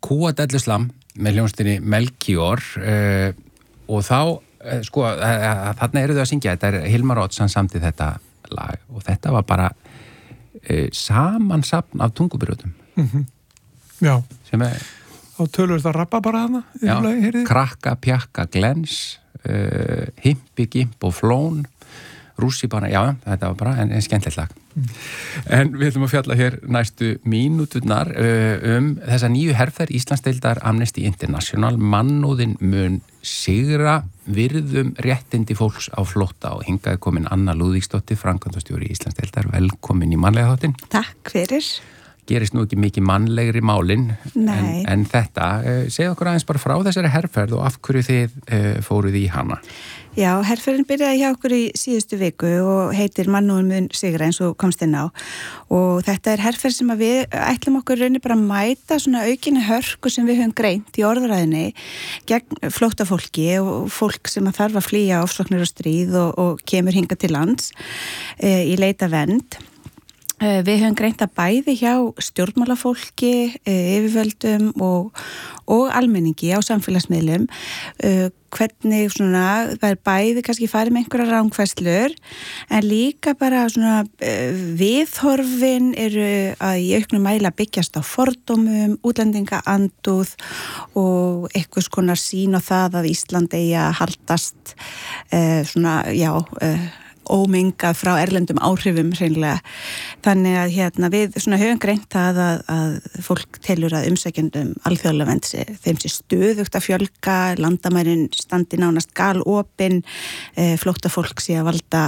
Kúadelluslam með hljómsveitinni Melchior og þá, þarna eru þau að syngja, þetta Hilmar Odds, hann samdi þetta lag og þetta var bara samansafn af tungubrjótum. Já. Sem Þá tölur þetta rappa bara hana? Já, krakka, pjakka, glens, himpi, gimp og flón, rússibana, já, þetta var bara en skemmtilegt lag. En við ætlum að fjalla hér næstu mínúturnar þessa nýju herferð Íslandsdeildar Amnesty International, mannúðin mun sigra, virðum réttindi fólks á flótta og hingaði komin Anna Lúðvíksdóttir, framkvæmdastjóri Íslandsdeildar, velkomin í mannlega þáttinn. Takk fyrir. Gerist nú ekki mikið mannlegri málin en þetta, segja okkur aðeins bara frá þessari herferð og af hverju þið fóruð í hana. Já, herferðin byrjaði hjá okkur í síðustu viku og heitir Mannúðin mun sigra eins og komst inn á og þetta herferð sem að við ætlum okkur raunir bara að mæta svona aukinni hörku sem við höfum greint í orðræðinni gegn flóttafólki og fólk sem að þarf að flýja ofsóknir og stríð og kemur hingað til lands í leita vernd. Við höfum greint að bæði hjá stjórnmálafólki, yfirvöldum og almenningi á samfélagsmiðlum hvernig svona, það bæði kannski farið með einhverja rangfærslur en líka bara svona viðhorfin eru að í auknum mæli að byggjast á fordómum, útlendingaandúð og eitthvað konar sýn á það að Ísland eigi að haldast svona, já, ómengað frá erlendum áhrifum hreinlega. Þannig að við svona höfum greint það að fólk telur að umsækjendum alþjóðlega vernd þeim sé stöðugt að fjölga, landamærin standi nánast galopin, flóttafólk sé að valda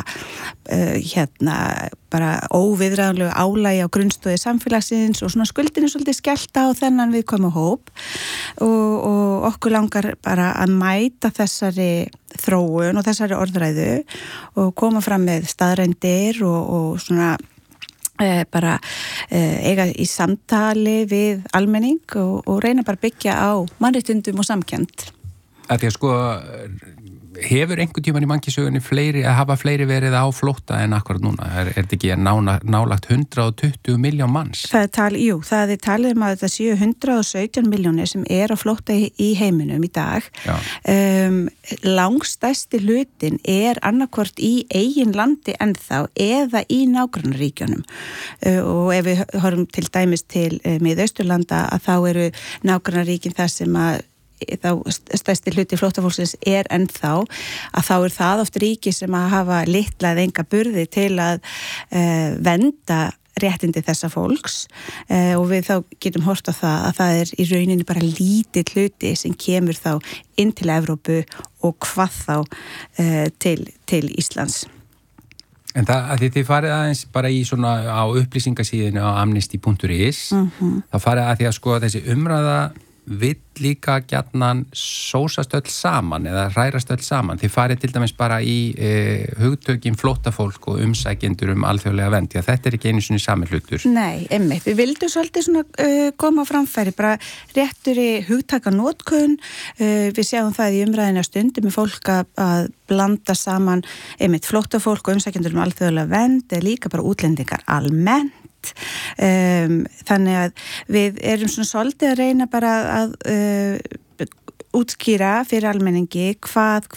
bara óviðræðanlegu álagi á grunnstóði samfélagsins og svona skuldin svolítið skellt á þennan viðkomu hóp og okkur langar bara að mæta þessari þróun og þessari orðræðu og koma fram með staðrændir og svona bara eiga í samtali við almenning og reyna bara byggja á mannréttindum og samkennd. Því að hefur einhvern tímann í mannkynssögunni hafa fleiri verið á flótta en akkurat núna? Þetta ekki nálagt 120 miljón manns? Það er talið að þetta séu 117 miljónir sem á flótta í heiminum í dag. Langstærsti hlutin annarkvort í eigin landi ennþá eða í nágrannaríkjunum og ef við horfum til dæmis til Miðausturlanda að þá eru nágrannaríkin þar sem að þá stærsti hluti flóttafólksins ennþá að þá það oft ríki sem að hafa litla eða enga burði til að vernda réttindi þessa fólks og við þá getum hort á það að það í rauninni bara lítill hluti sem kemur þá inn til Evrópu og hvað þá til Íslands. En það að þið farið aðeins bara í svona á upplýsingasíðinu á amnesty.is þá farið að því að þessi umræða vill líka gjarnan sósast öll saman eða hrærast öll saman. Þið farið til dæmis bara í hugtökin flóttafólk og umsækjendur alþjóðlega vernd. Já, þetta ekki einu sinni sami hlutur. Nei, einmitt. Við vildum svolítið svona koma á framfæri, bara réttur í hugtakanotkun. Við sjáum það í umræðinu að stundum með fólk að blanda saman einmitt flóttafólk og umsækjendur alþjóðlega vernd eða líka bara útlendingar almennt. Þannig að við erum svona svolítið að reyna bara að útskýra fyrir almenningi hvað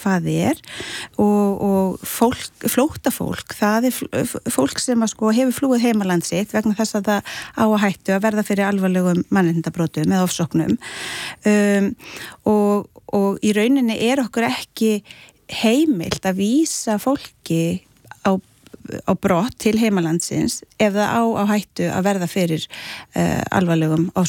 og flóttafólk, það fólk sem að hefur flúið heimaland sitt vegna þess að það á að hættu að verða fyrir alvarlegum mannréttindabrotum eða ofsóknum og í rauninni okkur ekki heimilt að vísa fólki á brott til heimalandsins ef það á hættu að verða fyrir alvarlegum